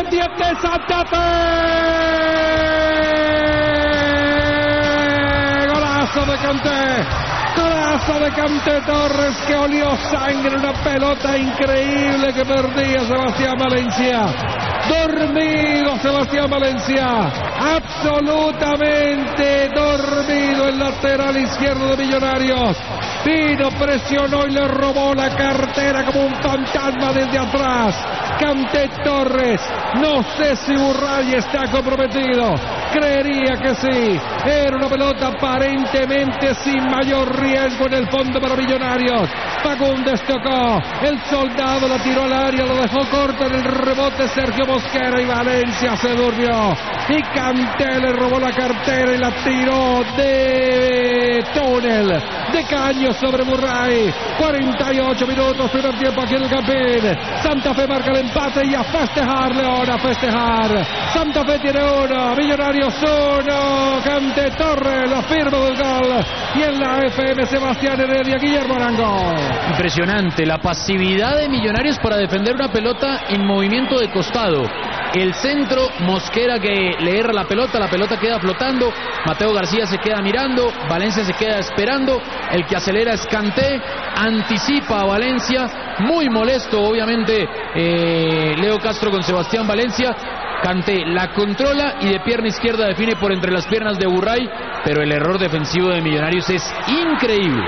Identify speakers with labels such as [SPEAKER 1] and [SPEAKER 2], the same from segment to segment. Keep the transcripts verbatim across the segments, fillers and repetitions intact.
[SPEAKER 1] pendiente Santa Fe. Golazo de Kanté. Golazo de Kanté Torres, que olió sangre en una pelota increíble que perdía Sebastián Valencia. Dormido Sebastián Valencia, absolutamente dormido el lateral izquierdo de Millonarios. Vino, presionó y le robó la cartera como un fantasma desde atrás. Kanté Torres, no sé si Burray está comprometido, creería que sí. Era una pelota aparentemente sin mayor riesgo en el fondo para Millonarios. Fagundes tocó, el soldado la tiró al área, lo dejó corto en el rebote Sergio Mosquera y Valencia se durmió. Y Kanté le robó la cartera y la tiró de túnel, de caño sobre Burray. cuarenta y ocho minutos, primer tiempo aquí en el Campín. Santa Fe marca el empate y a festejar, León, a festejar. Santa Fe tiene uno, Millonarios uno. Kanté Torres, la firma del gol. Y en la F M Sebastián Heredia, Guillermo Arango.
[SPEAKER 2] Impresionante la pasividad de Millonarios para defender una pelota en movimiento de costado. El centro, Mosquera que le erra la pelota, la pelota queda flotando, Mateo García se queda mirando, Valencia se queda esperando, el que acelera es Kanté, anticipa a Valencia, muy molesto obviamente eh, Leo Castro con Sebastián Valencia. Kanté la controla y de pierna izquierda define por entre las piernas de Burray, pero el error defensivo de Millonarios es increíble.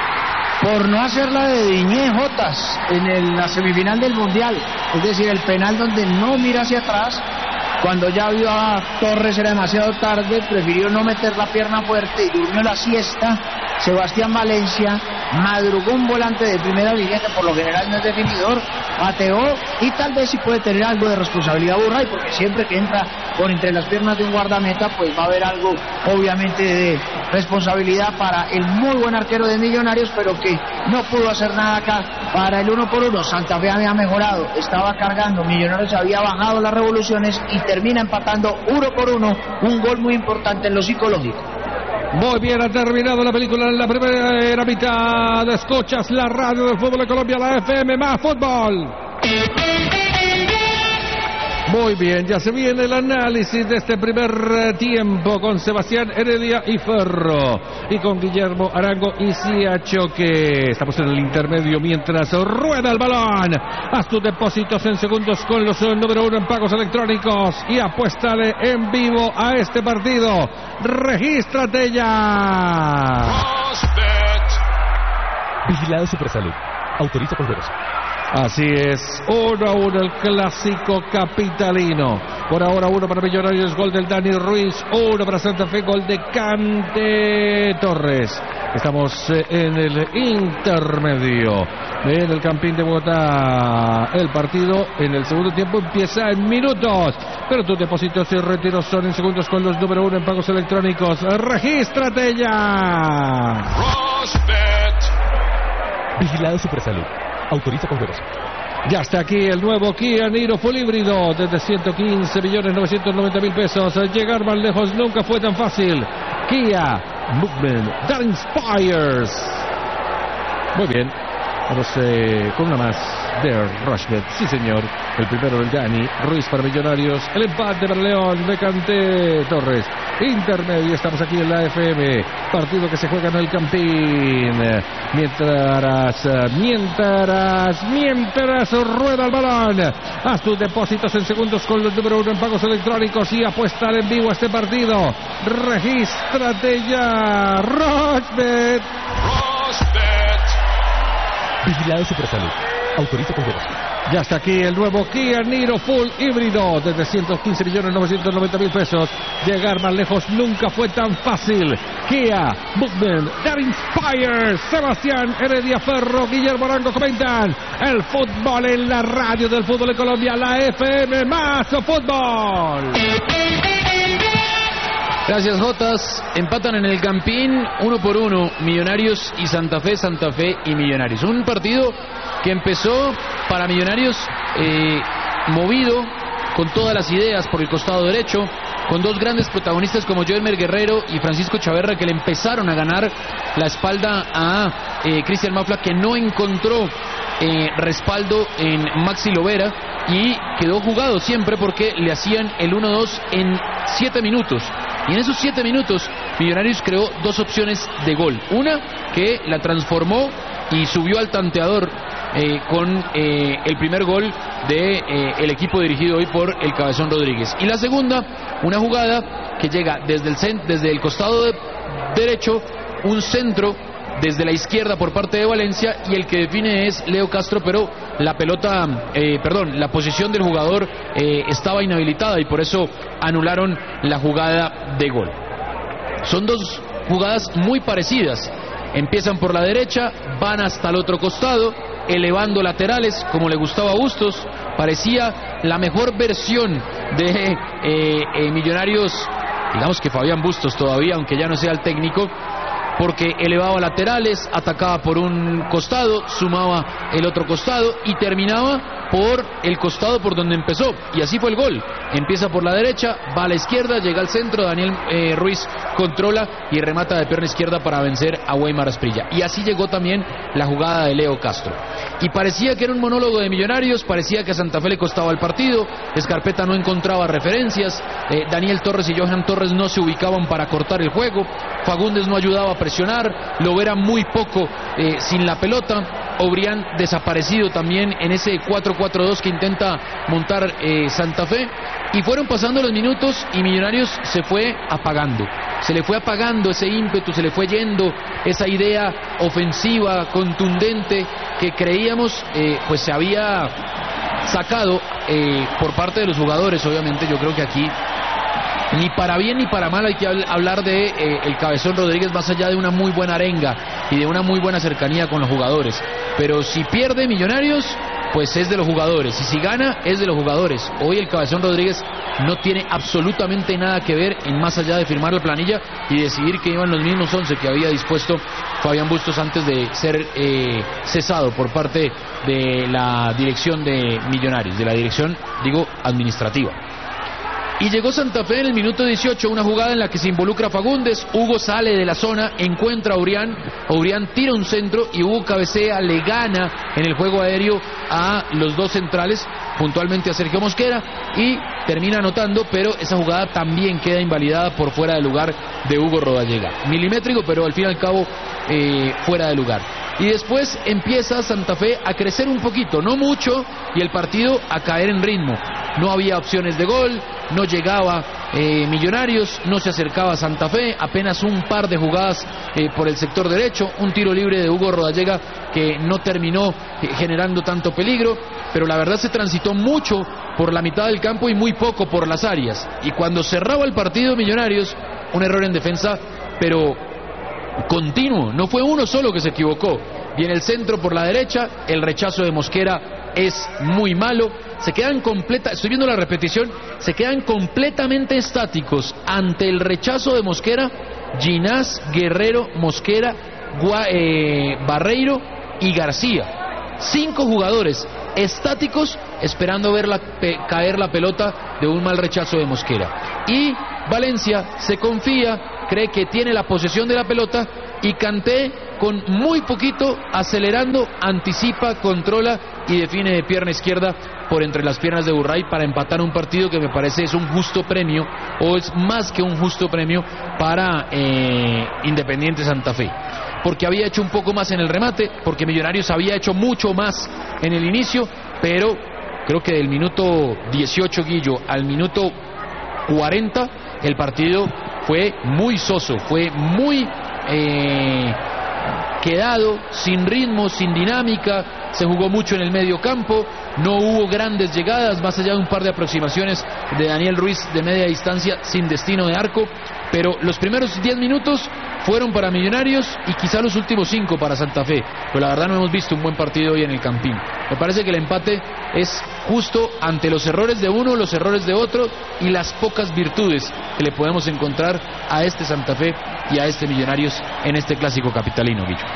[SPEAKER 3] Por no hacer la de Diñé Jotas en el, la semifinal del Mundial, es decir, el penal donde no mira hacia atrás, cuando ya vio a Torres era demasiado tarde, prefirió no meter la pierna fuerte y durmió la siesta. Sebastián Valencia madrugó un volante de primera línea que por lo general no es definidor, pateó y tal vez sí puede tener algo de responsabilidad Burray, porque siempre que entra por entre las piernas de un guardameta pues va a haber algo obviamente de responsabilidad para el muy buen arquero de Millonarios, pero que no pudo hacer nada acá para el uno por uno. Santa Fe había mejorado, estaba cargando, Millonarios había bajado las revoluciones y termina empatando uno por uno, un gol muy importante en lo psicológico.
[SPEAKER 1] Muy bien, ha terminado la película en la primera mitad. Escuchas la radio del fútbol de Colombia, la F M más fútbol. Muy bien, ya se viene el análisis de este primer tiempo con Sebastián Heredia y Ferro y con Guillermo Arango y Siachoque. Estamos en el intermedio mientras rueda el balón. Haz tus depósitos en segundos con los número uno en pagos electrónicos y apuéstale en vivo a este partido. ¡Regístrate ya!
[SPEAKER 4] Vigilado Supersalud. Autoriza con veros.
[SPEAKER 1] Así es, uno a uno el clásico capitalino. Por ahora uno para Millonarios, gol del Dani Ruiz, uno para Santa Fe, gol de Kanté Torres. Estamos en el intermedio en el Campín de Bogotá. El partido en el segundo tiempo empieza en minutos, pero tus depósitos y retiros son en segundos con los número uno en pagos electrónicos. ¡Regístrate ya!
[SPEAKER 4] Vigilado Supersalud. Autoriza con veros.
[SPEAKER 1] Ya está aquí el nuevo Kia Niro Full Híbrido desde ciento quince millones novecientos noventa mil pesos. Llegar más lejos nunca fue tan fácil. Kia Movement that inspires. Muy bien. Vamos eh, con una más de Rushbet. Sí, señor. El primero del Dani Ruiz para Millonarios. El empate para León de Kanté Torres. Intermedio. Estamos aquí en la F M. Partido que se juega en el Campín. Mientras, mientras, mientras rueda el balón. Haz tus depósitos en segundos con los número uno en pagos electrónicos y apuestar en vivo a este partido. Regístrate ya. Rushbet.
[SPEAKER 4] Vigilado Supersalud. Autoriza con veros.
[SPEAKER 1] Ya está aquí el nuevo Kia Niro Full Híbrido desde ciento quince millones novecientos noventa mil pesos. Llegar más lejos nunca fue tan fácil. Kia Movement that inspires. Sebastián Heredia, Ferro, Guillermo Arango comentan el fútbol en la radio del fútbol de Colombia, la F M más fútbol.
[SPEAKER 2] Gracias, Jotas. Empatan en el Campín uno por uno Millonarios y Santa Fe, Santa Fe y Millonarios. Un partido que empezó para Millonarios eh, movido, con todas las ideas por el costado derecho, con dos grandes protagonistas como Joelmer Guerrero y Francisco Chaverra, que le empezaron a ganar la espalda a eh, Cristian Mafla, que no encontró eh, respaldo en Maxi Lovera. y quedó jugado siempre porque le hacían el uno dos en siete minutos. Y en esos siete minutos Millonarios creó dos opciones de gol. Una que la transformó y subió al tanteador eh, con eh, el primer gol de eh, el equipo dirigido hoy por el Cabezón Rodríguez. Y la segunda, una jugada que llega desde el, cent desde el costado de derecho, un centro desde la izquierda por parte de Valencia, y el que define es Leo Castro, pero la pelota, eh, perdón, la posición del jugador eh, estaba inhabilitada y por eso anularon la jugada de gol. Son dos jugadas muy parecidas. Empiezan por la derecha, van hasta el otro costado, elevando laterales como le gustaba a Bustos. Parecía la mejor versión de eh, eh, Millonarios, digamos que Fabián Bustos todavía, aunque ya no sea el técnico, porque elevaba laterales, atacaba por un costado, sumaba el otro costado y terminaba por el costado por donde empezó, y así fue el gol. Empieza por la derecha, va a la izquierda, llega al centro, Daniel eh, Ruiz controla y remata de pierna izquierda para vencer a Weimar Asprilla, y así llegó también la jugada de Leo Castro. Y parecía que era un monólogo de Millonarios, parecía que a Santa Fe le costaba el partido, Escarpeta no encontraba referencias, eh, Daniel Torres y Johan Torres no se ubicaban para cortar el juego, Fagundes no ayudaba a presionar, Lovera muy poco eh, sin la pelota, Obrián desaparecido también en ese cuatro cuatro dos que intenta montar eh, Santa Fe, y fueron pasando los minutos y Millonarios se fue apagando, se le fue apagando ese ímpetu, se le fue yendo esa idea ofensiva, contundente, que creíamos eh, pues se había sacado eh, por parte de los jugadores. Obviamente yo creo que aquí ni para bien ni para mal hay que hablar de eh, el Cabezón Rodríguez, más allá de una muy buena arenga y de una muy buena cercanía con los jugadores, pero si pierde Millonarios pues es de los jugadores, y si gana es de los jugadores. Hoy el Cabezón Rodríguez no tiene absolutamente nada que ver en más allá de firmar la planilla y decidir que iban los mismos once que había dispuesto Fabián Bustos antes de ser eh, cesado por parte de la dirección de Millonarios, de la dirección, digo, administrativa. Y llegó Santa Fe en el minuto dieciocho, una jugada en la que se involucra Fagundes, Hugo sale de la zona, encuentra a Obrián, Obrián tira un centro y Hugo cabecea, le gana en el juego aéreo a los dos centrales, puntualmente a Sergio Mosquera, y termina anotando, pero esa jugada también queda invalidada por fuera de lugar de Hugo Rodallega. Milimétrico, pero al fin y al cabo eh, fuera de lugar. Y después empieza Santa Fe a crecer un poquito, no mucho, y el partido a caer en ritmo. No había opciones de gol, no llegaba eh, Millonarios, no se acercaba Santa Fe, apenas un par de jugadas eh, por el sector derecho, un tiro libre de Hugo Rodallega que no terminó eh, generando tanto peligro, pero la verdad se transitó mucho por la mitad del campo y muy poco por las áreas. Y cuando cerraba el partido Millonarios, un error en defensa, pero continuo, no fue uno solo que se equivocó. Viene el centro por la derecha, el rechazo de Mosquera es muy malo, se quedan completa, estoy viendo la repetición, se quedan completamente estáticos ante el rechazo de Mosquera, Ginás, Guerrero, Mosquera, Gua, eh, Barreiro y García. Cinco jugadores estáticos esperando ver la, pe, caer la pelota de un mal rechazo de Mosquera. Y Valencia se confía, cree que tiene la posesión de la pelota y Kanté con muy poquito acelerando, anticipa, controla y define de pierna izquierda por entre las piernas de Burray para empatar un partido que me parece es un justo premio, o es más que un justo premio para eh, Independiente Santa Fe, porque había hecho un poco más en el remate, porque Millonarios había hecho mucho más en el inicio, pero creo que del minuto dieciocho, Guillo, al minuto cuarenta el partido fue muy soso, fue muy eh, quedado, sin ritmo, sin dinámica, se jugó mucho en el medio campo, no hubo grandes llegadas, más allá de un par de aproximaciones de Daniel Ruiz de media distancia sin destino de arco, pero los primeros diez minutos fueron para Millonarios y quizá los últimos cinco para Santa Fe, pero la verdad no hemos visto un buen partido hoy en el Campín. Me parece que el empate es justo ante los errores de uno, los errores de otro y las pocas virtudes que le podemos encontrar a este Santa Fe y a este Millonarios en este clásico capitalino, Guillo.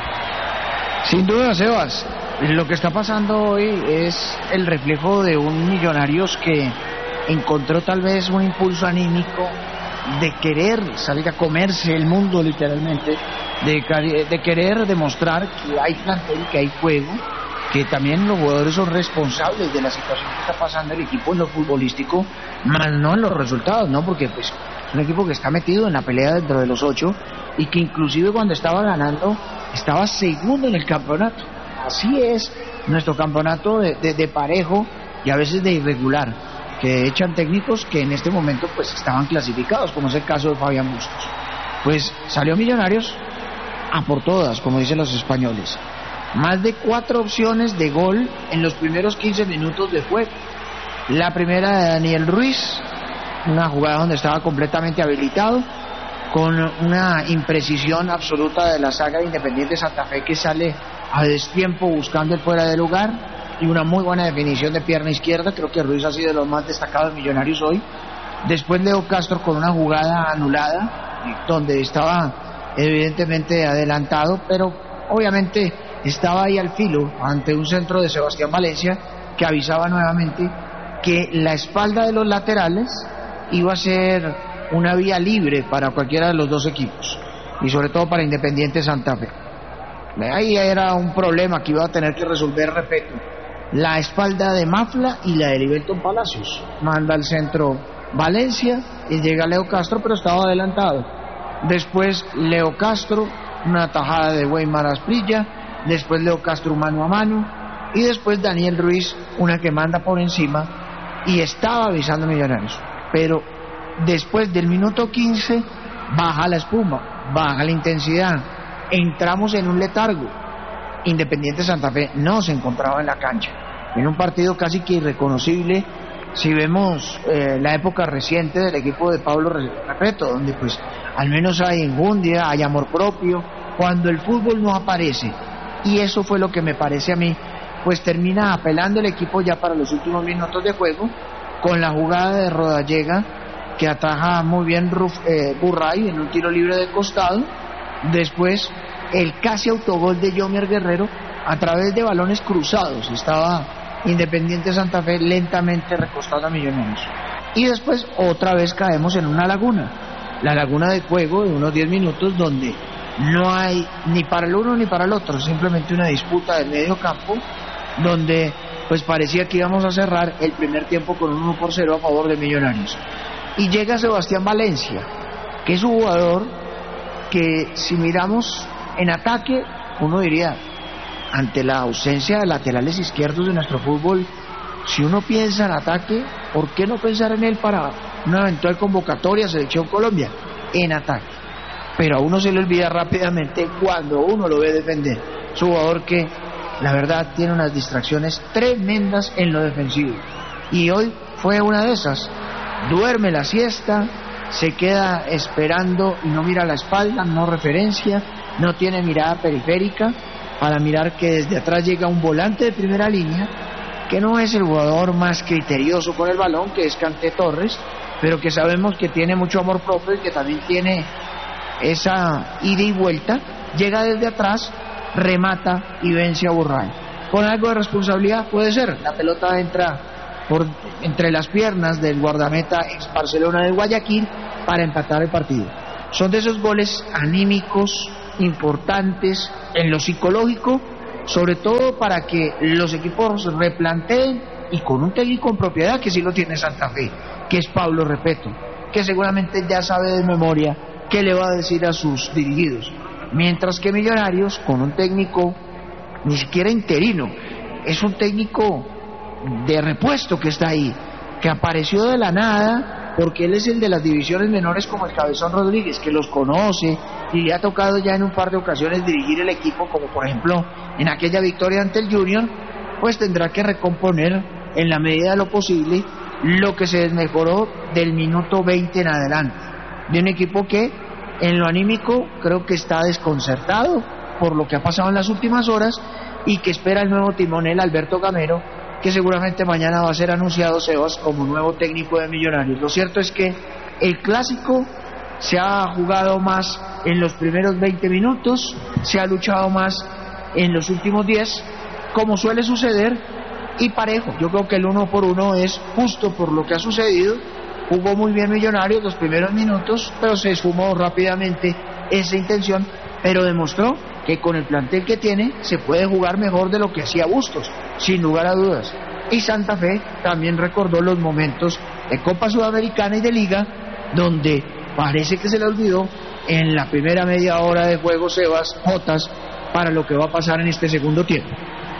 [SPEAKER 3] Sin duda, Sebas, lo que está pasando hoy es el reflejo de un Millonarios que encontró tal vez un impulso anímico de querer salir a comerse el mundo literalmente, de, de querer demostrar que hay plantel, que hay juego, que también los jugadores son responsables de la situación que está pasando el equipo en lo futbolístico, más no en los resultados, ¿no? Porque pues es un equipo que está metido en la pelea dentro de los ocho y que inclusive cuando estaba ganando estaba segundo en el campeonato. Así es nuestro campeonato de, de, de parejo y a veces de irregular, que echan técnicos que en este momento pues estaban clasificados, como es el caso de Fabián Bustos. Pues salió Millonarios a por todas, como dicen los españoles. Más de cuatro opciones de gol en los primeros quince minutos de juego. La primera de Daniel Ruiz, una jugada donde estaba completamente habilitado, con una imprecisión absoluta de la saga de Independiente Santa Fe, que sale a destiempo buscando el fuera de lugar, y una muy buena definición de pierna izquierda. Creo que Ruiz ha sido de los más destacados de Millonarios hoy. Después Leo Castro con una jugada anulada, donde estaba evidentemente adelantado, pero obviamente estaba ahí al filo ante un centro de Sebastián Valencia, que avisaba nuevamente que la espalda de los laterales iba a ser una vía libre para cualquiera de los dos equipos, y sobre todo para Independiente Santa Fe. Ahí era un problema que iba a tener que resolver, repito, la espalda de Mafla y la de Liberton Palacios. Manda al centro Valencia y llega Leo Castro, pero estaba adelantado. Después Leo Castro, una tajada de Weimar Asprilla, después Leo Castro mano a mano, y después Daniel Ruiz, una que manda por encima, y estaba avisando a Millonarios. Pero después del minuto quince baja la espuma, baja la intensidad, entramos en un letargo. Independiente Santa Fe no se encontraba en la cancha, en un partido casi que irreconocible. Si vemos eh, la época reciente del equipo de Pablo Repeto, donde pues al menos hay enjundia, hay amor propio, cuando el fútbol no aparece, y eso fue lo que me parece a mí, pues termina apelando el equipo ya para los últimos minutos de juego, con la jugada de Rodallega, que ataja muy bien Ruf, eh, Burray en un tiro libre de costado. Después el casi autogol de Yomier Guerrero a través de balones cruzados. Estaba Independiente Santa Fe lentamente recostado a Millonarios. Y después otra vez caemos en una laguna, la laguna de juego de unos diez minutos, donde no hay ni para el uno ni para el otro, simplemente una disputa del medio campo, donde pues parecía que íbamos a cerrar el primer tiempo con un uno por cero a favor de Millonarios. Y llega Sebastián Valencia, que es un jugador que, si miramos en ataque, uno diría, ante la ausencia de laterales izquierdos de nuestro fútbol, si uno piensa en ataque, ¿por qué no pensar en él para una eventual convocatoria a Selección Colombia? En ataque. Pero a uno se le olvida rápidamente cuando uno lo ve defender. Es un jugador que, la verdad, tiene unas distracciones tremendas en lo defensivo, y hoy fue una de esas. Duerme la siesta, se queda esperando y no mira la espalda, no referencia, no tiene mirada periférica para mirar que desde atrás llega un volante de primera línea, que no es el jugador más criterioso con el balón, que es Kanté Torres, pero que sabemos que tiene mucho amor propio y que también tiene esa ida y vuelta. Llega desde atrás, remata y vence a Burray. Con algo de responsabilidad puede ser, la pelota entra por entre las piernas del guardameta ex Barcelona de Guayaquil para empatar el partido. Son de esos goles anímicos importantes en lo psicológico, sobre todo para que los equipos replanteen, y con un técnico en propiedad que sí lo tiene Santa Fe, que es Pablo Repeto, que seguramente ya sabe de memoria qué le va a decir a sus dirigidos, mientras que Millonarios, con un técnico ni siquiera interino, es un técnico de repuesto que está ahí, que apareció de la nada, porque él es el de las divisiones menores, como el Cabezón Rodríguez, que los conoce y le ha tocado ya en un par de ocasiones dirigir el equipo, como por ejemplo en aquella victoria ante el Junior. Pues tendrá que recomponer en la medida de lo posible lo que se desmejoró del minuto veinte en adelante, de un equipo que en lo anímico creo que está desconcertado por lo que ha pasado en las últimas horas, y que espera el nuevo timonel Alberto Gamero, que seguramente mañana va a ser anunciado, Sebas, como nuevo técnico de Millonarios. Lo cierto es que el clásico se ha jugado más en los primeros veinte minutos, se ha luchado más en los últimos diez, como suele suceder, y parejo. Yo creo que el uno por uno es justo por lo que ha sucedido. Jugó muy bien Millonarios los primeros minutos, pero se esfumó rápidamente esa intención, pero demostró que con el plantel que tiene se puede jugar mejor de lo que hacía Bustos, sin lugar a dudas. Y Santa Fe también recordó los momentos de Copa Sudamericana y de Liga, donde parece que se le olvidó en la primera media hora de juego Sebas Jotas para lo que va a pasar en este segundo tiempo.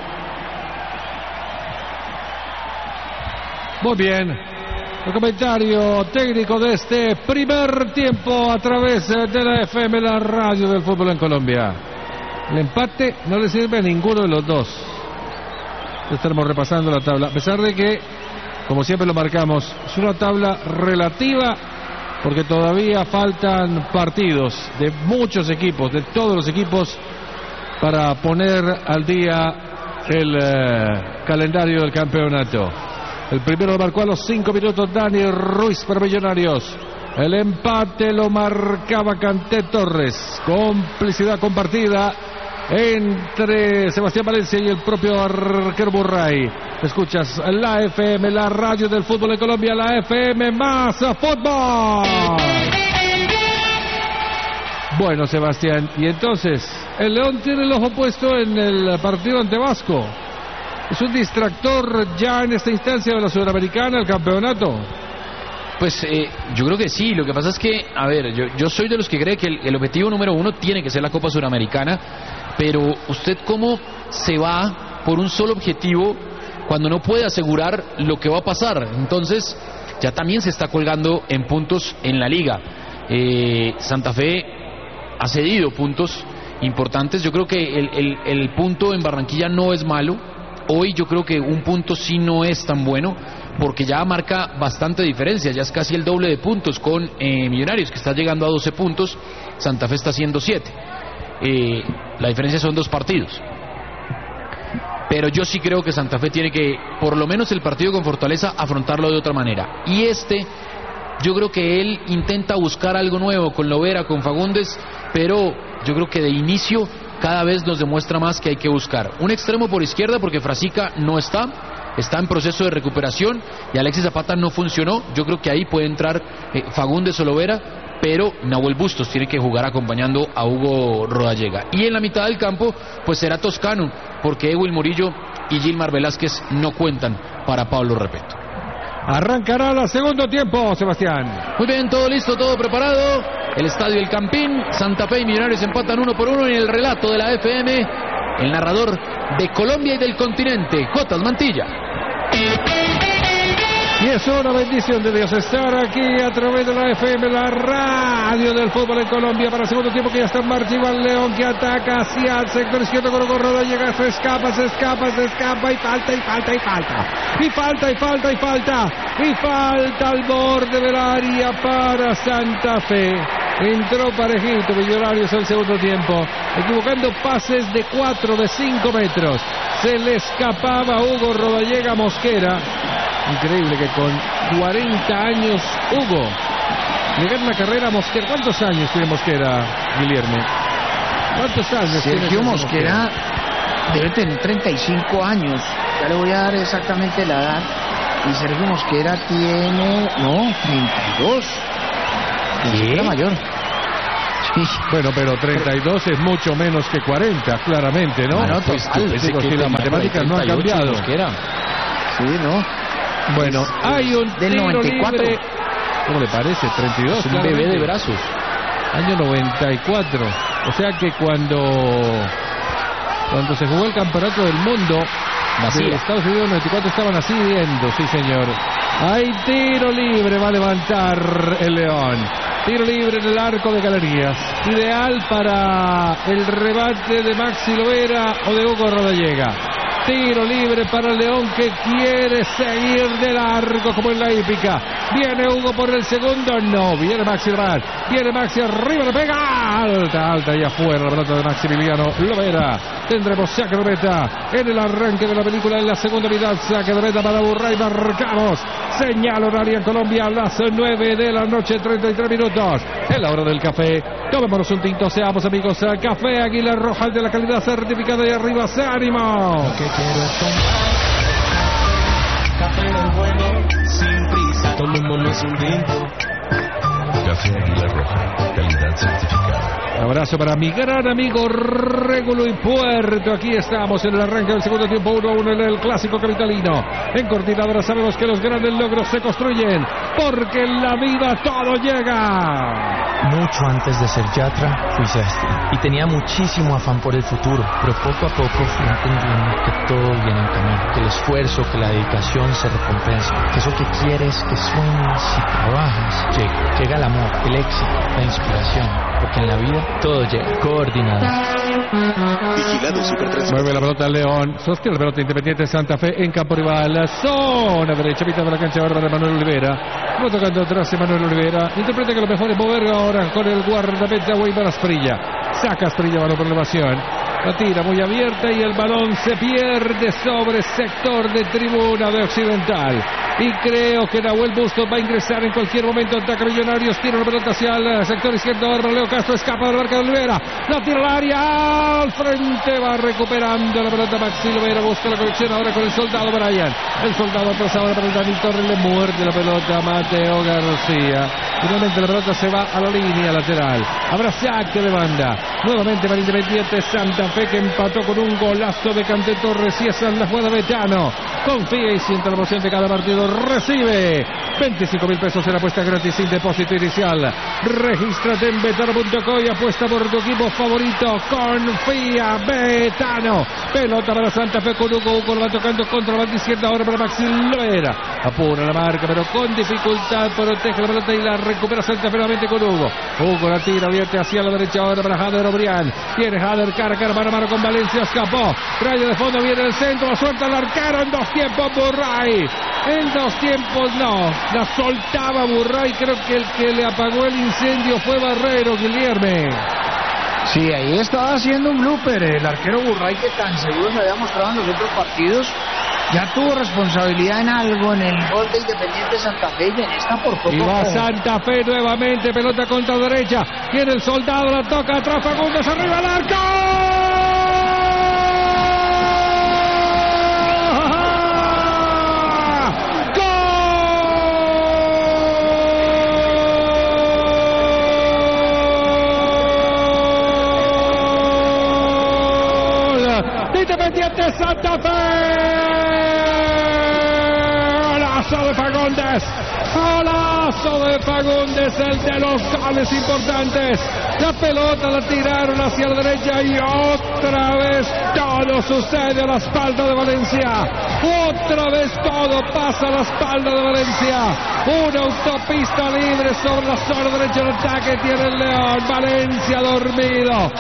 [SPEAKER 1] Muy bien, el comentario técnico de este primer tiempo a través de la F M, la radio del fútbol en Colombia. El empate no le sirve a ninguno de los dos. Estamos repasando la tabla, a pesar de que, como siempre lo marcamos, es una tabla relativa, porque todavía faltan partidos de muchos equipos, de todos los equipos, para poner al día el eh, calendario del campeonato. El primero lo marcó a los cinco minutos Dani Ruiz para Millonarios. El empate lo marcaba Canté Torres. Complicidad compartida entre Sebastián Valencia y el propio arquero Burray. Escuchas la F M, la radio del fútbol de Colombia, la F M más fútbol. Bueno, Sebastián, y entonces el León tiene el ojo puesto en el partido ante Vasco. ¿Es un distractor ya en esta instancia de la Sudamericana, el campeonato?
[SPEAKER 2] Pues eh, yo creo que sí. Lo que pasa es que, a ver, yo, yo soy de los que cree que el, el objetivo número uno tiene que ser la Copa Sudamericana, pero usted cómo se va por un solo objetivo cuando no puede asegurar lo que va a pasar. Entonces ya también se está colgando en puntos en la liga. eh, Santa Fe ha cedido puntos importantes. Yo creo que el, el, el punto en Barranquilla no es malo. Hoy yo creo que un punto sí no es tan bueno, porque ya marca bastante diferencia, ya es casi el doble de puntos con eh, Millonarios, que está llegando a doce puntos, Santa Fe está haciendo siete. Eh, la diferencia son dos partidos. Pero yo sí creo que Santa Fe tiene que, por lo menos el partido con Fortaleza, afrontarlo de otra manera. Y este, yo creo que él intenta buscar algo nuevo con Lovera, con Fagundes, pero yo creo que de inicio cada vez nos demuestra más que hay que buscar un extremo por izquierda, porque Frasica no está, está en proceso de recuperación, y Alexis Zapata no funcionó. Yo creo que ahí puede entrar eh, Fagundes o Lovera, pero Nahuel Bustos tiene que jugar acompañando a Hugo Rodallega. Y en la mitad del campo pues será Toscano, porque Ewil Murillo y Gilmar Velázquez no cuentan para Pablo Repeto.
[SPEAKER 1] Arrancará el segundo tiempo, Sebastián.
[SPEAKER 2] Muy bien, todo listo, todo preparado. El estadio El Campín, Santa Fe y Millonarios empatan uno por uno. En el relato de la F M, el narrador de Colombia y del continente, Jotas Mantilla.
[SPEAKER 1] Y es una bendición de Dios estar aquí a través de la F M, la radio del fútbol en Colombia, para el segundo tiempo, que ya está en marcha Iván León, que ataca hacia el sector izquierdo con Gorroda, llega, se escapa, se escapa, se escapa, y falta, y falta, y falta, y falta, y falta, y falta, y falta al borde del área para Santa Fe. Entró parejito Millonarios al segundo tiempo, equivocando pases de cuatro, de cinco metros. Se le escapaba Hugo Rodallega Mosquera. Increíble que con cuarenta años Hugo le gana una carrera a Mosquera. ¿Cuántos años tiene Mosquera, Guillermo? ¿Cuántos años tiene
[SPEAKER 3] Sergio Mosquera? Mosquera debe tener treinta y cinco años. Ya le voy a dar exactamente la edad. Y Sergio Mosquera tiene, no, treinta y dos.
[SPEAKER 2] ¿Qué?
[SPEAKER 3] Era mayor. Sí.
[SPEAKER 1] Bueno, pero treinta y dos es mucho menos que cuarenta, claramente, ¿no?
[SPEAKER 2] Bueno, pues
[SPEAKER 1] total, digo, si las matemáticas no han cambiado.
[SPEAKER 2] Mosquera.
[SPEAKER 3] Sí, ¿no?
[SPEAKER 1] Bueno, hay un
[SPEAKER 3] del
[SPEAKER 1] tiro
[SPEAKER 3] noventa y cuatro.
[SPEAKER 1] libre. ¿Cómo le parece? treinta y dos.
[SPEAKER 2] Es un bebé de brazos.
[SPEAKER 1] Año noventa y cuatro. O sea que cuando cuando se jugó el campeonato del mundo de Estados Unidos en noventa y cuatro estaban así viendo, sí señor. Hay tiro libre, va a levantar el León. Tiro libre en el arco de Galerías. Ideal para el rebate de Maxi Lovera o de Hugo Rodallega. Tiro libre para el León, que quiere seguir de largo como en la hípica. Viene Hugo por el segundo, no, viene Maxi Lovera. Viene Maxi arriba, le pega alta, alta y afuera la pelota de Maximiliano Lovera. Tendremos saque de meta en el arranque de la película en la segunda mitad. Saque de meta para Burray, marcamos señal horaria en Colombia a las nueve de la noche, treinta y tres minutos. Es la hora del café. Tomémonos un tinto, seamos amigos. Café Águila Roja, de la calidad certificada, y arriba se ánimo.
[SPEAKER 5] Café bueno, sin prisa, tomémonos un tinto. Café Águila Roja, calidad certificada.
[SPEAKER 1] Abrazo para mi gran amigo Régulo y Puerto. Aquí estamos en el arranque del segundo tiempo, uno a uno en el clásico capitalino. En Cortinadora sabemos que los grandes logros se construyen, porque en la vida todo llega.
[SPEAKER 6] Mucho antes de ser yatra, fui sastre y tenía muchísimo afán por el futuro, pero poco a poco fui entendiendo que todo viene en camino, que el esfuerzo, que la dedicación se recompensa, que eso que quieres, que sueñas y trabajas, llega. Llega el amor, el éxito, la inspiración, porque en la vida todo llega. Coordinado.
[SPEAKER 7] Vigilado Super tres.
[SPEAKER 1] Mueve la pelota León, sostiene la pelota Independiente Santa Fe en campo rival, zona derecha, mitad de la cancha ahora de Manuel Olivera. Va tocando atrás Manuel Olivera. Interpreta que lo mejor es mover ahora con el guardameta Weimar Asprilla. Saca Asprilla, balón por elevación. La tira muy abierta y el balón se pierde sobre sector de tribuna de Occidental. Y creo que Nahuel Bustos va a ingresar en cualquier momento. Ataca Millonarios, tira la pelota hacia el sector izquierdo. Ahora Leo Castro escapa de la marca de Olivera. La tira al área, al frente va recuperando la pelota Maxi Olivera. Busca la conexión ahora con el soldado Brian. El soldado atrás ahora para el Dani Torres. Le muerde la pelota a Mateo García. Finalmente la pelota se va a la línea lateral. Habrá saque de banda. Nuevamente para Independiente Santa Fe, que empató con un golazo de Canté Torres. Y esa es la jugada Betano. Confía y siente la emoción de cada partido. Recibe veinticinco mil pesos en apuesta gratis sin depósito inicial. Regístrate en betano punto co y apuesta por tu equipo favorito. Confía, Betano. Pelota para Santa Fe con Hugo. Hugo lo va tocando contra la banda izquierda ahora para Maxi Loera. Apura la marca, pero con dificultad protege la pelota y la recupera Santa Fe nuevamente con Hugo. Hugo la tira abierta hacia la derecha ahora para Jader Obrián. Tiene Jader cara a cara, mano a mano con Valencia. Escapó. Rayo de fondo, viene el centro. La suelta el arquero en dos tiempos. Burray. En dos tiempos no. La soltaba Burray. Creo que el que le apagó el incendio fue Barrero, Guilherme.
[SPEAKER 3] Sí, ahí estaba haciendo un blooper el arquero Burray, que tan seguro se había mostrado en los otros partidos. Ya tuvo responsabilidad en algo en el gol de Independiente Santa Fe y en esta por poco.
[SPEAKER 1] Y va Santa Fe nuevamente, pelota contra derecha. Tiene el soldado, la toca atrás Fagundes, arriba el arco. Independiente Santa Fe. Golazo de Fagundes. Golazo de Fagundes, el de los goles importantes. La pelota la tiraron hacia la derecha y otra vez todo sucede a la espalda de Valencia. Otra vez todo pasa a la espalda de Valencia. Una autopista libre sobre la zona derecha del ataque tiene el León. Valencia dormido.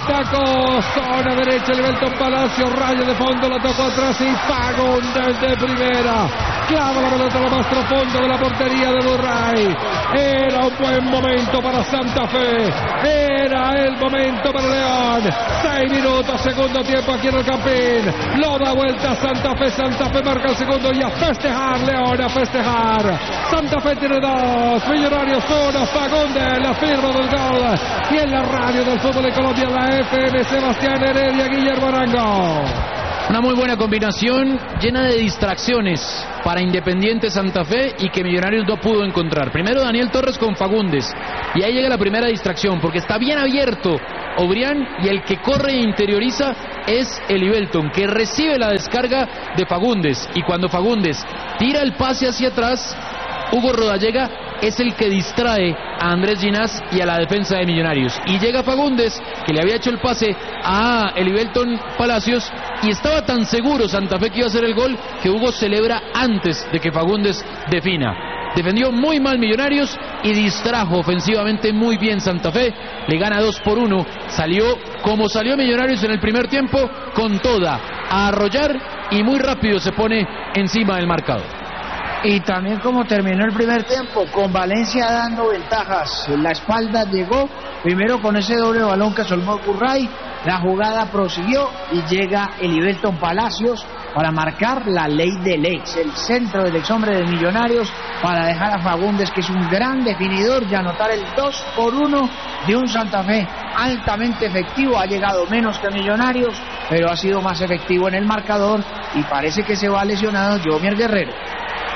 [SPEAKER 1] Atacó zona derecha Liberton Palacio. Rayo de fondo, la tocó atrás y Fagundes de primera. Clava la pelota a lo más profundo de la portería de Burray. Era un buen momento para Santa Fe. Era el momento para León. Seis minutos, segundo tiempo aquí en el Campín. Lo da vuelta Santa Fe. Santa Fe marca el segundo y a festejar, León, a festejar. Santa Fe tiene dos, Millonarios uno, Fagundes, la firma del gol. Y en la radio del fútbol de Colombia, la F M, Sebastián Heredia, Guillermo Arango.
[SPEAKER 2] Una muy buena combinación, llena de distracciones para Independiente Santa Fe y que Millonarios no pudo encontrar. Primero Daniel Torres con Fagundes y ahí llega la primera distracción porque está bien abierto Obrián y el que corre e interioriza es Elibelton, que recibe la descarga de Fagundes y cuando Fagundes tira el pase hacia atrás, Hugo Rodallega es el que distrae a Andrés Ginás y a la defensa de Millonarios. Y llega Fagundes, que le había hecho el pase a Elibelton Palacios, y estaba tan seguro Santa Fe que iba a hacer el gol, que Hugo celebra antes de que Fagundes defina. Defendió muy mal Millonarios y distrajo ofensivamente muy bien Santa Fe. Le gana dos por uno. Salió como salió Millonarios en el primer tiempo, con toda, a arrollar y muy rápido se pone encima del marcador.
[SPEAKER 3] Y también como terminó el primer tiempo, con Valencia dando ventajas. En la espalda llegó, primero con ese doble balón que solmó Burray, la jugada prosiguió y llega Elibelton Palacios para marcar la ley del ex, el centro del ex hombre de Millonarios, para dejar a Fagundes, que es un gran definidor, y anotar el dos por uno de un Santa Fe altamente efectivo. Ha llegado menos que Millonarios, pero ha sido más efectivo en el marcador y parece que se va lesionado Jomier Guerrero.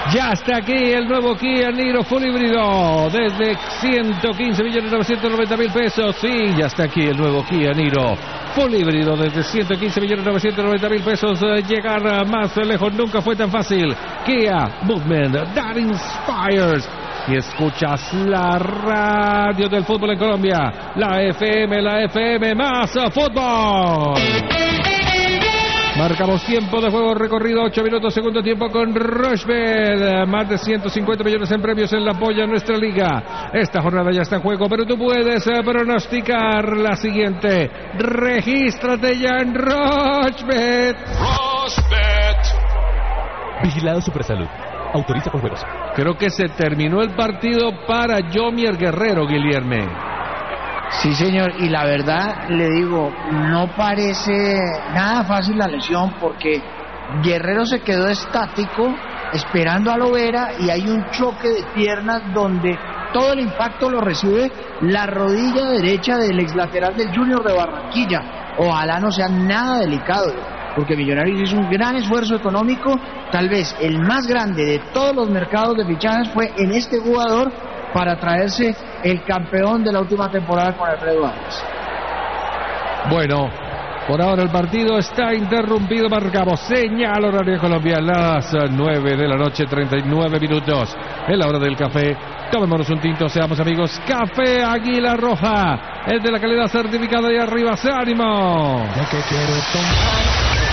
[SPEAKER 1] Ya está aquí el nuevo Kia Niro full híbrido desde ciento quince millones novecientos noventa mil pesos. Sí, ya está aquí el nuevo Kia Niro full híbrido desde ciento quince millones novecientos noventa mil pesos. Llegar más lejos nunca fue tan fácil. Kia Movement that inspires. Y escuchas la radio del fútbol en Colombia, la F M, la F M más fútbol. Marcamos tiempo de juego recorrido, ocho minutos, segundo tiempo con Rochebet. Más de ciento cincuenta millones en premios en la polla en nuestra liga. Esta jornada ya está en juego, pero tú puedes pronosticar la siguiente. Regístrate ya en Rochebet.
[SPEAKER 4] Rochebet. Vigilado Supersalud. Autoriza con juegos.
[SPEAKER 1] Creo que se terminó el partido para Yomier Guerrero, Guilherme.
[SPEAKER 3] Sí, señor, y la verdad, le digo, no parece nada fácil la lesión porque Guerrero se quedó estático esperando a Lovera y hay un choque de piernas donde todo el impacto lo recibe la rodilla derecha del ex lateral del Junior de Barranquilla. Ojalá no sea nada delicado, porque Millonarios hizo un gran esfuerzo económico, tal vez el más grande de todos los mercados de fichajes fue en este jugador para traerse el campeón de la última temporada con Alfredo Arias.
[SPEAKER 1] Bueno, por ahora el partido está interrumpido. Marcamos señal horaria Colombia, las nueve de la noche, treinta y nueve minutos. Es la hora del café. Tomémonos un tinto, seamos amigos. Café Águila Roja, el de la calidad certificada y arriba, ¡se ánimo!
[SPEAKER 8] Lo que quiero tomar,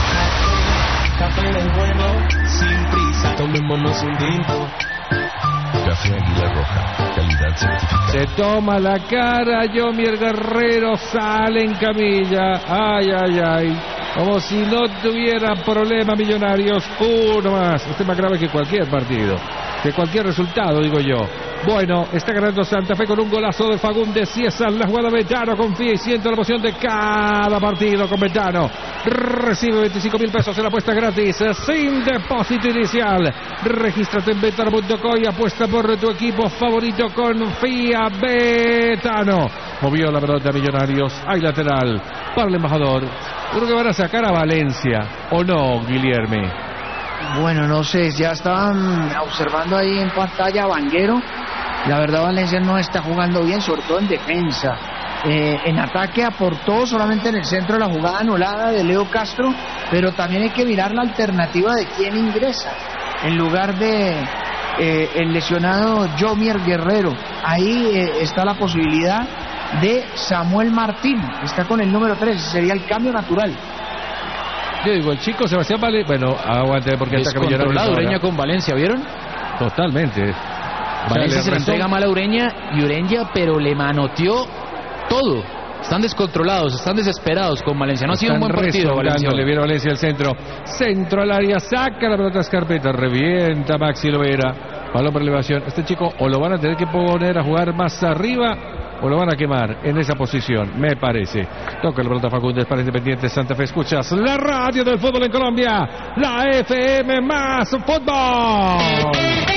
[SPEAKER 8] café del bueno, sin prisa, tomémonos un tinto.
[SPEAKER 5] Café Águila Roja, calidad certificada.
[SPEAKER 1] Se toma la cara, Yomier Guerrero sale en camilla. Ay, ay, ay. Como si no tuviera problema Millonarios. Uno más. Este es más grave que cualquier partido, que cualquier resultado, digo yo. Bueno, está ganando Santa Fe con un golazo de Fagundes Ciesar. La jugada Betano, confía y siente la emoción de cada partido con Betano. Recibe veinticinco mil pesos en apuesta gratis, sin depósito inicial. Regístrate en betano punto com y apuesta por tu equipo favorito. Confía, Betano. Movió la pelota Millonarios. Hay lateral para el embajador. Creo que van a sacar a Valencia, ¿o no, Guilherme?
[SPEAKER 3] Bueno, no sé, ya estaban observando ahí en pantalla a Vanguero. La verdad, Valencia no está jugando bien, sobre todo en defensa. Eh, en ataque aportó solamente en el centro de la jugada anulada de Leo Castro, pero también hay que mirar la alternativa de quién ingresa en lugar de eh, el lesionado Yomier Guerrero. Ahí eh, está la posibilidad de Samuel Martín, está con el número tres, sería el cambio natural.
[SPEAKER 1] Yo digo, el chico Sebastián Vale, bueno, aguante porque ataca Millonarios.
[SPEAKER 2] Ureña con Valencia, ¿vieron?
[SPEAKER 1] Totalmente.
[SPEAKER 2] Valencia
[SPEAKER 1] o sea,
[SPEAKER 2] se le entrega mal a Ureña y Ureña, pero le manoteó todo. Están descontrolados, están desesperados con Valencia. No ha sido un buen partido, Valencia.
[SPEAKER 1] Le viene Valencia al centro. Centro al área, saca la pelota Escarpeta, revienta Maxi Lovera. Balón por elevación. Este chico o lo van a tener que poner a jugar más arriba o lo van a quemar en esa posición, me parece. Toca la pelota Fagundes para Independiente Santa Fe. Escuchas la radio del fútbol en Colombia, la F M más fútbol.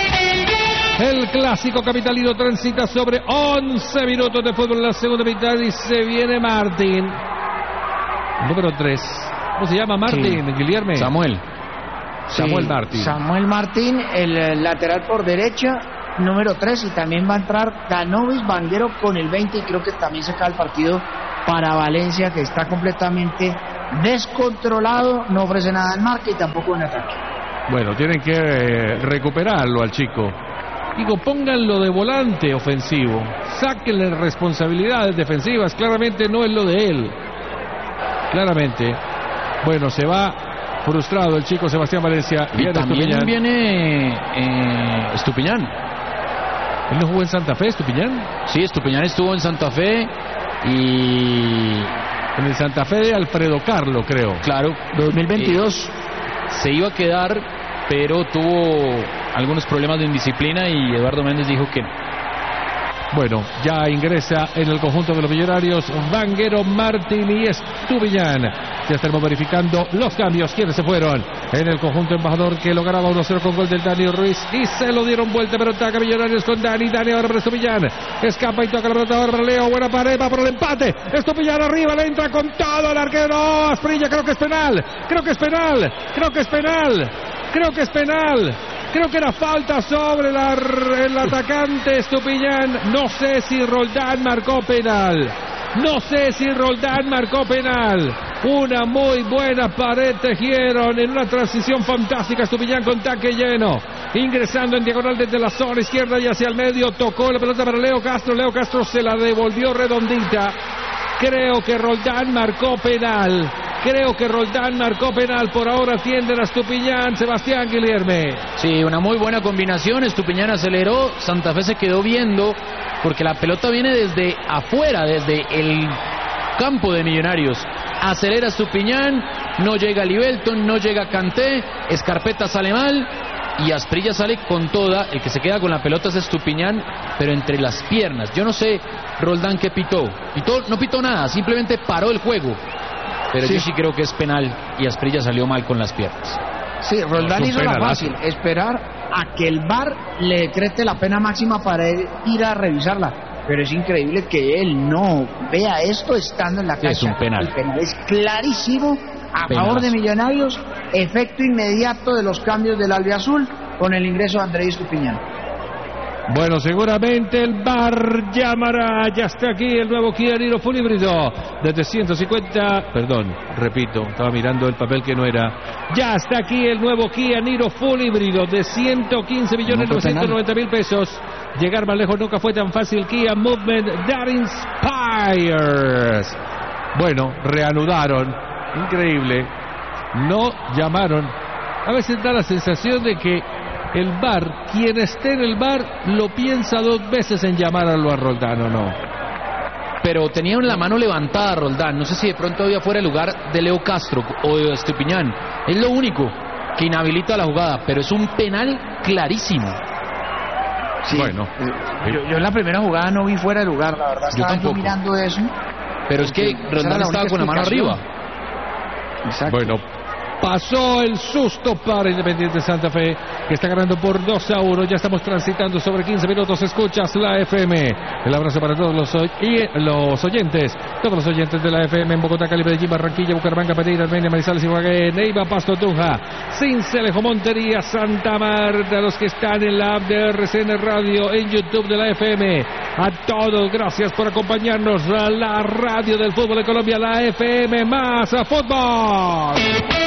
[SPEAKER 1] El clásico capitalino transita sobre once minutos de fútbol en la segunda mitad y se viene Martín. Número tres. ¿Cómo se llama Martín, sí. Guilherme?
[SPEAKER 2] Samuel.
[SPEAKER 1] Samuel
[SPEAKER 3] sí,
[SPEAKER 1] Martín.
[SPEAKER 3] Samuel Martín, el lateral por derecha, número tres, y también va a entrar Danovis Vanguero con el veinte, y creo que también se cae el partido para Valencia, que está completamente descontrolado, no ofrece nada en marca y tampoco en ataque.
[SPEAKER 1] Bueno, tienen que eh, recuperarlo al chico. Digo, pónganlo de volante ofensivo, sáquenle responsabilidades defensivas, claramente no es lo de él. Claramente. Bueno, se va frustrado el chico Sebastián Valencia.
[SPEAKER 2] Y también Estupiñán. viene eh, Estupiñán.
[SPEAKER 1] ¿Él no jugó en Santa Fe, Estupiñán?
[SPEAKER 2] Sí, Estupiñán estuvo en Santa Fe y...
[SPEAKER 1] en el Santa Fe de Alfredo Carlo, creo.
[SPEAKER 2] Claro.
[SPEAKER 3] dos mil veintidós.
[SPEAKER 2] Eh, se iba a quedar, pero tuvo algunos problemas de indisciplina y Eduardo Méndez dijo que no.
[SPEAKER 1] Bueno, ya ingresa en el conjunto de los Millonarios Vanguero, Martín y Estupiñán. Ya estamos verificando los cambios. ¿Quiénes se fueron? En el conjunto embajador, que lo ganaba uno cero con gol del Dani Ruiz y se lo dieron vuelta, pero ataca Millonarios con Dani. Dani ahora para Estupiñán. Escapa y toca la pelota ahora para Leo. Buena pared, va por el empate. Estupiñán arriba, le entra con todo el arquero. No, Asprilla, creo que es penal. Creo que es penal. Creo que es penal. Creo que es penal. Creo que era falta sobre la, el atacante Estupiñán. No sé si Roldán marcó penal. No sé si Roldán marcó penal. Una muy buena pared tejieron en una transición fantástica. Estupiñán con taque lleno. Ingresando en diagonal desde la zona izquierda y hacia el medio. Tocó la pelota para Leo Castro. Leo Castro se la devolvió redondita. Creo que Roldán marcó penal. Creo que Roldán marcó penal. Por ahora tienden a Estupiñán. Sebastián Guilherme.
[SPEAKER 2] Sí, una muy buena combinación. Estupiñán aceleró. Santa Fe se quedó viendo porque la pelota viene desde afuera, desde el campo de Millonarios. Acelera Estupiñán. No llega Libelton, no llega Kanté. Escarpeta sale mal. Y Asprilla sale con toda. El que se queda con la pelota es Estupiñán, pero entre las piernas. Yo no sé, Roldán, qué pitó. pitó no pitó nada, simplemente paró el juego. Pero sí. Yo sí creo que es penal y Asprilla salió mal con las piernas.
[SPEAKER 3] Sí, Roldán no, hizo la fácil, esperar a que el V A R le decrete la pena máxima para ir a revisarla. Pero es increíble que él no vea esto estando en la cancha.
[SPEAKER 2] Es un penal.
[SPEAKER 3] El penal es clarísimo a Penalazo. Favor de Millonarios. Efecto inmediato de los cambios del albiazul con el ingreso de Andrés Estupiñán.
[SPEAKER 1] Bueno, seguramente el V A R llamará. Ya está aquí el nuevo Kia Niro Full híbrido desde ciento cincuenta, perdón, repito, estaba mirando el papel que no era. Ya está aquí el nuevo Kia Niro Full híbrido de ciento quince millones novecientos noventa mil pesos. Llegar más lejos nunca fue tan fácil. Kia Movement that inspires. Bueno, reanudaron. Increíble. No llamaron. A veces da la sensación de que el V A R, quien esté en el V A R, lo piensa dos veces en llamar a lo a Roldán o no.
[SPEAKER 2] Pero tenía la mano levantada Roldán. No sé si de pronto había fuera el lugar de Leo Castro o de Estupiñán. Es lo único que inhabilita la jugada, pero es un penal clarísimo.
[SPEAKER 3] Sí, bueno, eh, yo, yo en la primera jugada no vi fuera de lugar, la verdad. Estaba yo, yo mirando eso.
[SPEAKER 2] Pero es que Roldán estaba con la mano arriba.
[SPEAKER 1] Exacto. Bueno, pasó el susto para Independiente Santa Fe, que está ganando por dos a uno. Ya estamos transitando sobre quince minutos. Escuchas la F M. El abrazo para todos los, y los oyentes, todos los oyentes de la F M en Bogotá, Cali, Medellín, Barranquilla, Bucaramanga, Pereira, Armenia, Manizales, Ibagué, Neiva, Pasto, Tunja, Cincelejo, Montería, Santa Marta, los que están en la app de R C N Radio, en YouTube de la F M. A todos, gracias por acompañarnos a la radio del fútbol de Colombia, la F M más a fútbol.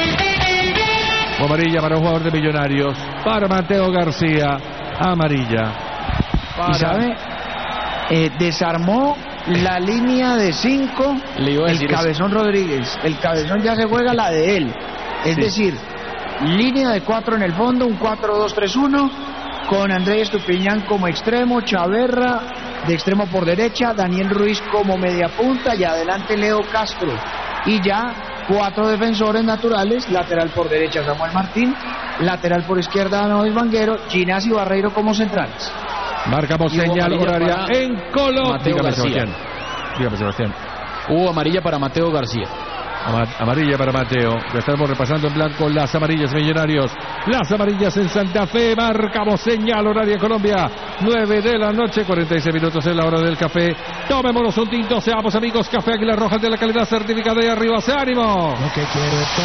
[SPEAKER 1] Amarilla para un jugador de Millonarios, para Mateo García, amarilla.
[SPEAKER 3] Para... ¿Y sabe? Eh, desarmó la línea de cinco el Cabezón eso. Rodríguez. El Cabezón ya se juega la de él. Es sí. decir, línea de cuatro en el fondo, un cuatro dos tres uno, con Andrés Estupiñán como extremo, Chaverra de extremo por derecha, Daniel Ruiz como media punta y adelante Leo Castro. Y ya cuatro defensores naturales, lateral por derecha Samuel Martín, lateral por izquierda Noel Vanguero, Ginás y Barreiro como centrales.
[SPEAKER 1] Marcamos señal horaria en Colombia.
[SPEAKER 2] Dígame, Sebastián.
[SPEAKER 1] Dígame, Sebastián.
[SPEAKER 2] Hubo amarilla para Mateo García.
[SPEAKER 1] Amarilla para Mateo. Ya estamos repasando en blanco las amarillas Millonarios. Las amarillas en Santa Fe. Marcamos señal horaria en Colombia. nueve de la noche, cuarenta y seis minutos en la hora del café. Tomémonos un tinto, seamos amigos. Café Águila Roja de la calidad certificada y arriba se ánimo.
[SPEAKER 8] Lo que quiero es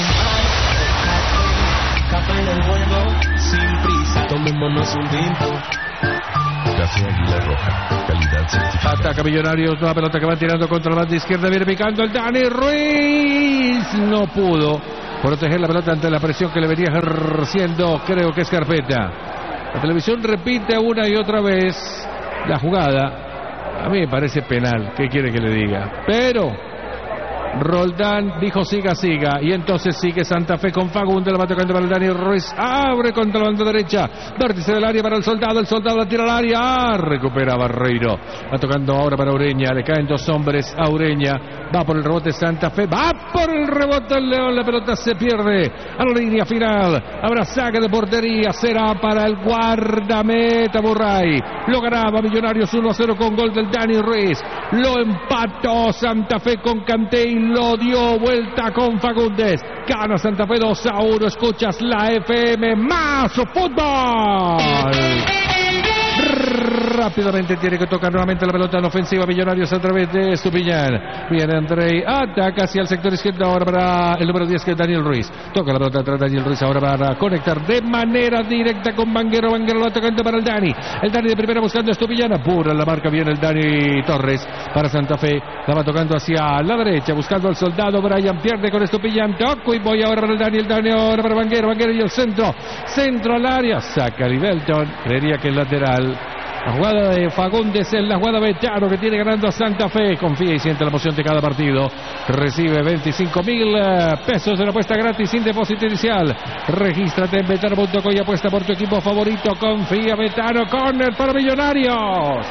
[SPEAKER 8] tomar café del bueno, sin prisa. Tomémonos un tinto.
[SPEAKER 5] Café Águila Roja, calidad certificada.
[SPEAKER 1] Ataca Millonarios, nueva pelota que va tirando contra la banda izquierda, viene picando el Dani Ruiz. No pudo proteger la pelota ante la presión que le venía ejerciendo, creo que es Carpeta. La televisión repite una y otra vez la jugada. A mí me parece penal, ¿qué quiere que le diga? Pero Roldán dijo siga, siga, y entonces sigue Santa Fe con Fagundes, la va tocando para el Dani Ruiz, abre contra la banda derecha, vértice del área para el Soldado, el Soldado la tira al área, ah, recupera Barreiro, va tocando ahora para Ureña, le caen dos hombres a Ureña, va por el rebote Santa Fe, va por el rebote el León, la pelota se pierde a la línea final, habrá saque de portería, será para el guardameta Burray, lo ganaba Millonarios uno a cero con gol del Dani Ruiz, lo empató Santa Fe con Kanté y lo dio vuelta con Fagundes. Gana Santa Fe dos a uno. Escuchas la F M más fútbol. rápidamente tiene que tocar nuevamente la pelota en ofensiva. Millonarios a través de Estupiñán. Viene Andrei, ataca hacia el sector izquierdo ahora para el número diez, que es Daniel Ruiz. Toca la pelota atrás Daniel Ruiz ahora para conectar de manera directa con Vanguero. Vanguero lo atacando para el Dani. El Dani de primera buscando a Estupiñán. Apura la marca, viene el Dani Torres para Santa Fe. La va tocando hacia la derecha, buscando al soldado. Brian pierde con Estupiñán. Toco y voy ahora para el Dani. El Dani ahora para Vanguero. Vanguero y el centro. Centro al área. Saca Livelton. Creería que el lateral. La jugada de Fagundes es la jugada Betano, que tiene ganando a Santa Fe. Confía y siente la emoción de cada partido. Recibe veinticinco mil pesos de la apuesta gratis sin depósito inicial. Regístrate en betano punto com y apuesta por tu equipo favorito. Confía, Betano. Corner para Millonarios.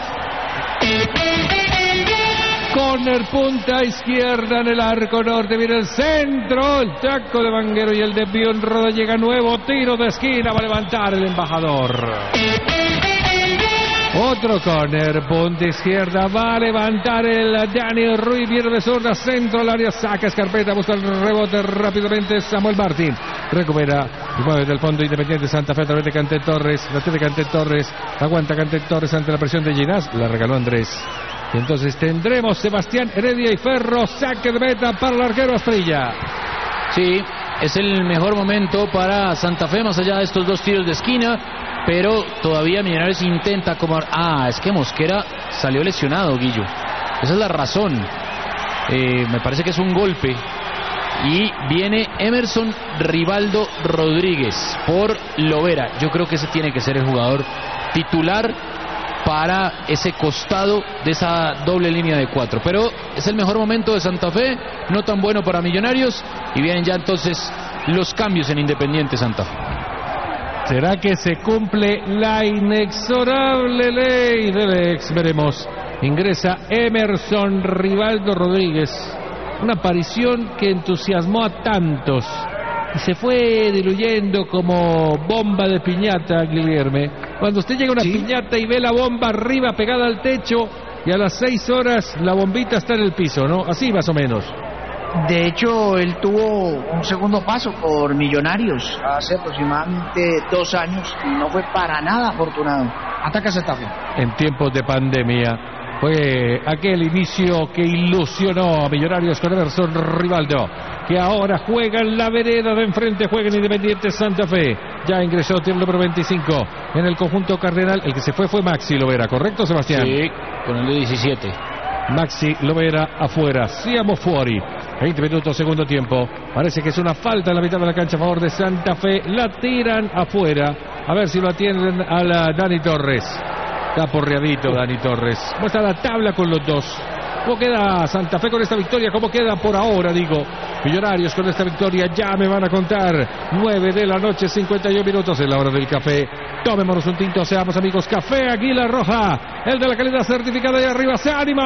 [SPEAKER 1] Corner, punta izquierda en el arco norte. Viene el centro. El taco de Vanguero y el desvío en Roda. Llega nuevo tiro de esquina. Va a levantar el embajador. Otro corner, punta izquierda, va a levantar el Daniel Ruiz, viene de zurda, centro al área, saca Escarpeta, busca el rebote rápidamente Samuel Martín, recupera y mueve del fondo Independiente Santa Fe a través de Canté Torres, la tiene Canté Torres, aguanta Canté Torres ante la presión de Ginás, la regaló Andrés. Y entonces tendremos Sebastián Heredia y Ferro, saque de meta para el arquero Asprilla.
[SPEAKER 2] Sí, es el mejor momento para Santa Fe, más allá de estos dos tiros de esquina. Pero todavía Millonarios intenta como... Ah, es que Mosquera salió lesionado, Guillo. Esa es la razón. Eh, me parece que es un golpe. Y viene Emerson Rivaldo Rodríguez por Lovera. Yo creo que ese tiene que ser el jugador titular para ese costado de esa doble línea de cuatro. Pero es el mejor momento de Santa Fe, no tan bueno para Millonarios. Y vienen ya entonces los cambios en Independiente Santa Fe.
[SPEAKER 1] ¿Será que se cumple la inexorable ley del ex? Veremos. Ingresa Emerson Rivaldo Rodríguez. Una aparición que entusiasmó a tantos y se fue diluyendo como bomba de piñata, Guilherme. Cuando usted llega a una ¿Sí? piñata y ve la bomba arriba pegada al techo y a las seis horas la bombita está en el piso, ¿no? Así más o menos.
[SPEAKER 3] De hecho, él tuvo un segundo paso por Millonarios hace aproximadamente dos años y no fue para nada afortunado. Ataca Santa Fe.
[SPEAKER 1] En tiempos de pandemia fue aquel inicio que ilusionó a Millonarios con Emerson Rivaldo, que ahora juega en la vereda de enfrente, juega en Independiente Santa Fe. Ya ingresó el número veinticinco en el conjunto cardenal. El que se fue fue Maxi Lovera, ¿correcto, Sebastián?
[SPEAKER 2] Sí, con el de diecisiete.
[SPEAKER 1] Maxi Lovera afuera, siamo fuori. veinte minutos, segundo tiempo. Parece que es una falta en la mitad de la cancha a favor de Santa Fe. La tiran afuera. A ver si lo atienden a la Dani Torres. Está porreadito Dani Torres. ¿Cómo está la tabla con los dos? ¿Cómo queda Santa Fe con esta victoria? ¿Cómo queda por ahora, digo? Millonarios con esta victoria ya me van a contar. nueve de la noche, cincuenta y uno minutos en la hora del café. Tomémonos un tinto, seamos amigos. Café Águila Roja, el de la calidad certificada de arriba. ¡Se ánimo!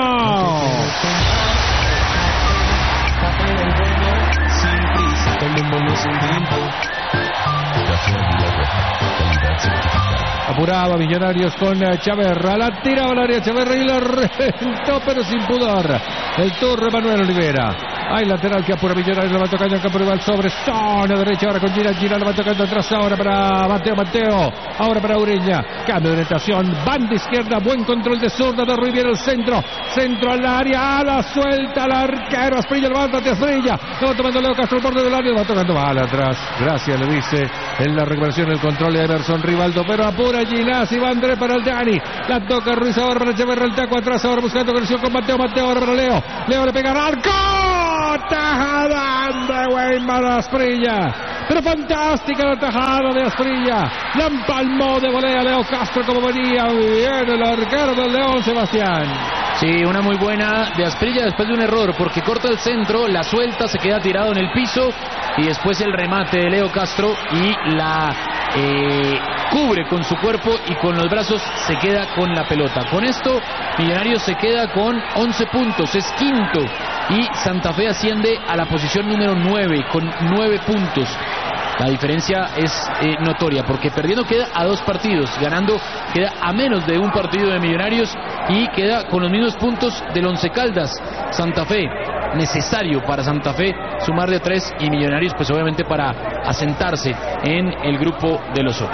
[SPEAKER 8] Café del bueno, sin prisa, tomémonos un tinto.
[SPEAKER 5] Café Águila Roja, calidad certificada.
[SPEAKER 1] Apuraba Millonarios con Chaverra, la tiraba al área Chaverra y la reventó pero sin pudor el turno Manuel Olivera. Hay lateral que apura Millonarios, lo va tocando en campo rival sobre zona derecha ahora con Gira, Gira lo va tocando atrás ahora para Mateo, Mateo, ahora para Ureña, cambio de orientación, banda izquierda, buen control de zurda de Ruiz, viene el centro, centro al área, a la suelta al arquero, Asprilla, levántate Asprilla, lo va tomando Leo Castro al borde del área, lo va tocando mal atrás, gracias le dice en la recuperación el control de Emerson Rivaldo, pero apura Ginás y va André para el Dani, la toca Ruiz ahora para Echeverra, el taco atrás ahora buscando conexión con Mateo, Mateo ahora para Leo, Leo le pega al arco, tajada de Weimar Asprilla, pero fantástica la tajada de Asprilla, la empalmó de volea Leo Castro como venía bien el arquero del León, Sebastián.
[SPEAKER 2] Sí, una muy buena de Asprilla después de un error, porque corta el centro, la suelta, se queda tirado en el piso y después el remate de Leo Castro y la eh, cubre con su cuerpo y con los brazos se queda con la pelota. Con esto Millonarios se queda con once puntos, es quinto y Santa Fe asciende a la posición número nueve con nueve puntos. La diferencia es eh, notoria porque perdiendo queda a dos partidos, ganando queda a menos de un partido de Millonarios y queda con los mismos puntos del Once Caldas. Santa Fe, necesario para Santa Fe sumar de tres y Millonarios pues obviamente para asentarse en el grupo de los ocho.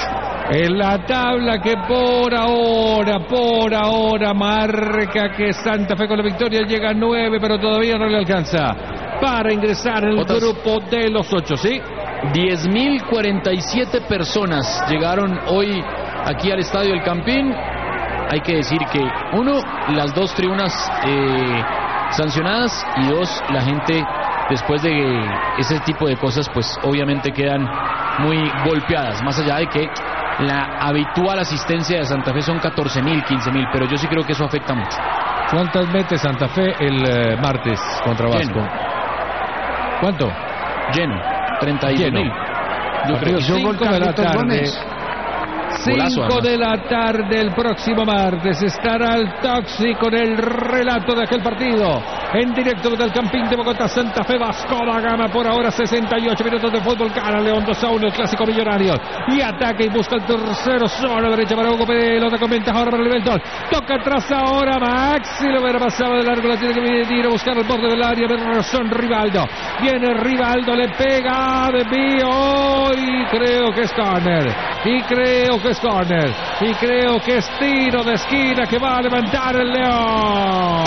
[SPEAKER 1] En la tabla que por ahora, por ahora marca que Santa Fe con la victoria llega a nueve, pero todavía no le alcanza para ingresar en el
[SPEAKER 2] Otras...
[SPEAKER 1] grupo de los ocho, ¿sí?
[SPEAKER 2] diez mil cuarenta y siete personas llegaron hoy aquí al Estadio El Campín. Hay que decir que, uno, las dos tribunas eh, sancionadas, y dos, la gente, después de ese tipo de cosas, pues obviamente quedan muy golpeadas, más allá de que la habitual asistencia de Santa Fe son catorce mil, quince mil, pero yo sí creo que eso afecta mucho.
[SPEAKER 1] ¿Cuántas mete Santa Fe el eh, martes contra Vasco?
[SPEAKER 2] Lleno.
[SPEAKER 1] ¿Cuánto?
[SPEAKER 2] Lleno, treinta y dos mil.
[SPEAKER 1] Yo creo cinco de la tarde. cinco de la tarde el próximo martes estará el Toxi con el relato de aquel partido en directo desde el Campín de Bogotá. Santa Fe, Vasco da Gama, por ahora sesenta y ocho minutos de fútbol. Gana León dos a uno, el clásico millonario, y ataca y busca el tercero, zona derecha para Hugo, pelota con ventaja ahora para el Beltón, toca atrás ahora Maxi, lo hubiera pasado de largo, la tiene que ir a buscar el borde del área, pero son Rivaldo, viene Rivaldo, le pega de Bío y creo que es córner, y creo que es córner, y creo que es tiro de esquina que va a levantar el León.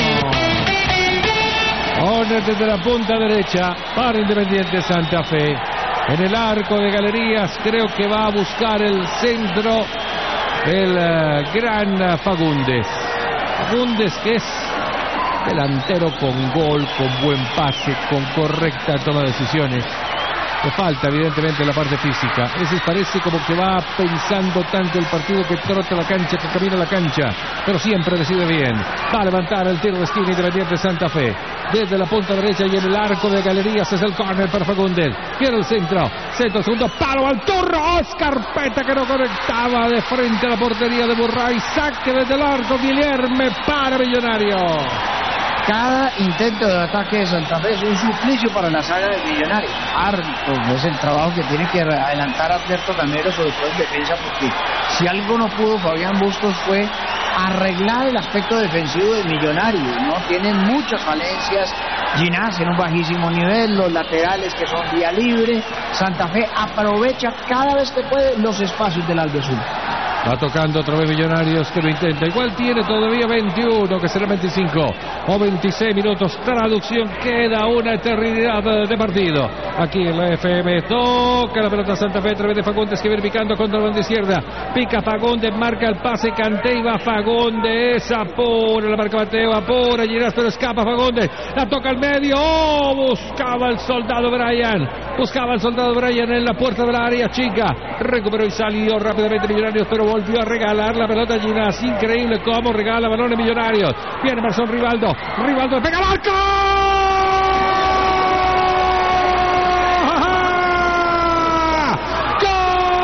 [SPEAKER 1] Córner desde la punta derecha para Independiente Santa Fe. En el arco de Galerías creo que va a buscar el centro el uh, gran Fagundes. Fagundes, que es delantero con gol, con buen pase, con correcta toma de decisiones. Le falta evidentemente la parte física. A veces parece como que va pensando tanto el partido que trota la cancha, que camina la cancha, pero siempre decide bien. Va a levantar el tiro de esquina Independiente Santa Fe. Desde la punta derecha y en el arco de Galerías es el córner para Fagundes. Viene el centro. Centro, segundo palo al turno. Escarpeta que no conectaba de frente a la portería de Burray. Saque desde el arco. Guilherme para Millonario.
[SPEAKER 3] Cada intento de ataque de Santa Fe es un suplicio para la saga de Millonarios. Harto es el trabajo que tiene que adelantar Alberto Gamero, sobre todo en defensa, porque si algo no pudo Fabián Bustos fue arreglar el aspecto defensivo de Millonarios, ¿no? Tienen muchas falencias, Ginás en un bajísimo nivel, los laterales que son vía libre. Santa Fe aprovecha cada vez que puede los espacios del Albiazul.
[SPEAKER 1] Va tocando otra vez Millonarios, que lo intenta. Igual tiene todavía veintiuno, que será veinticinco o veintiséis minutos. Traducción, queda una eternidad de partido. Aquí en la F M. Toca la pelota Santa Fe a través de Fagundes, que viene picando contra la banda izquierda. Pica Fagundes, marca el pase, Canté y va Fagundes. Apura la marca Mateo, apura Ginás, pero escapa Fagundes. La toca al medio. Oh, buscaba el soldado Brian. Buscaba el soldado Brian en la puerta de la área chica. Recuperó y salió rápidamente Millonarios, pero volvió a regalar la pelota a Ginás. Increíble cómo regala balones Millonarios. Viene Marzón Rivaldo. Rivaldo pega al arco.